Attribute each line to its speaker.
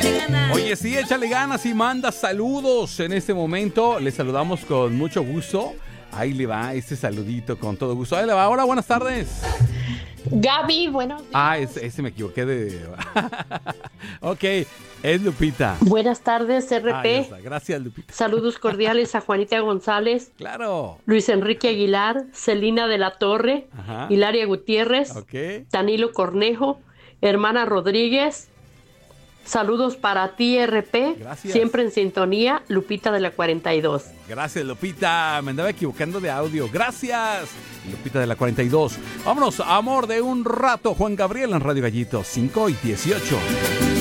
Speaker 1: Oye, sí, échale ganas y manda saludos en este momento. Le saludamos con mucho gusto. Ahí le va este saludito con todo gusto. Ahí le va. Hola, buenas tardes.
Speaker 2: Gaby, buenos días.
Speaker 1: Ah, ese me equivoqué de... Ok, es Lupita.
Speaker 2: Buenas tardes, RP.
Speaker 1: Ah, ya está. Gracias, Lupita.
Speaker 2: Saludos cordiales a Juanita González,
Speaker 1: Claro.
Speaker 2: Luis Enrique Aguilar, Celina de la Torre,
Speaker 1: Ajá.
Speaker 2: Hilaria Gutiérrez,
Speaker 1: Ok.
Speaker 2: Danilo Cornejo, Hermana Rodríguez. Saludos para ti, RP.
Speaker 1: Gracias.
Speaker 2: Siempre en sintonía, Lupita de la 42.
Speaker 1: Gracias, Lupita. Me andaba equivocando de audio. Gracias, Lupita de la 42. Vámonos, amor de un rato. Juan Gabriel en Radio Gallito, 5:18.